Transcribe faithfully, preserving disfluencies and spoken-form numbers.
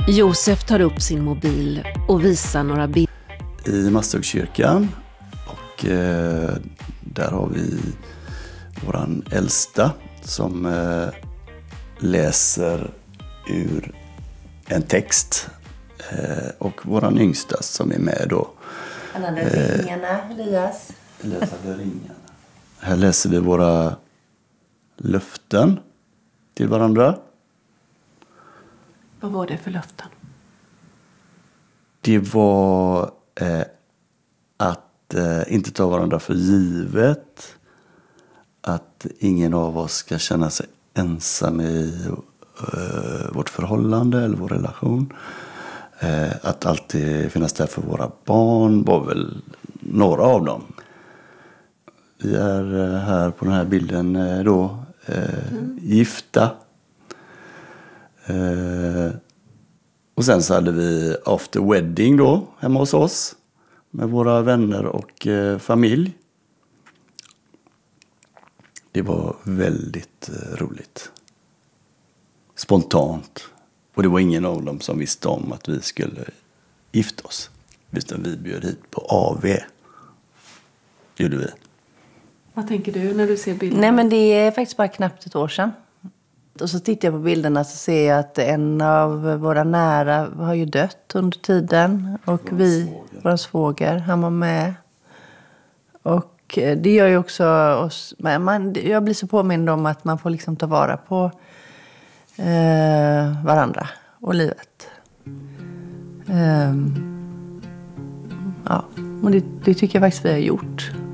Josef tar upp sin mobil och visar några bilder. I Masthuggskyrkan, och eh, där har vi våran äldsta som eh, läser ur en text eh, och våran yngsta som är med då. Han hade eh, ringarna, Elias. Läser ringarna. Här läser vi våra löften till varandra. Vad var det för löften? Det var eh, att eh, inte ta varandra för givet. Att ingen av oss ska känna sig ensam i eh, vårt förhållande eller vår relation. Eh, att alltid finnas där för våra barn var väl några av dem. Vi är eh, här på den här bilden eh, då eh, mm. gifta. Eh, och sen så hade vi after wedding då hemma hos oss med våra vänner och eh, familj. Det var väldigt eh, roligt. Spontant. Och det var ingen av dem som visste om att vi skulle gifta oss. Utan vi bjöd hit på A V. Det gjorde vi. Vad tänker du när du ser bilden? Nej, men det är faktiskt bara knappt ett år sedan. Och så tittar jag på bilderna så ser jag att en av våra nära har ju dött under tiden. Och vår vi, svåger. vår svåger, han var med. Och det gör ju också oss... Man, jag blir så påmind om att man får liksom ta vara på eh, varandra och livet. Um, ja, och det, det tycker jag faktiskt vi har gjort.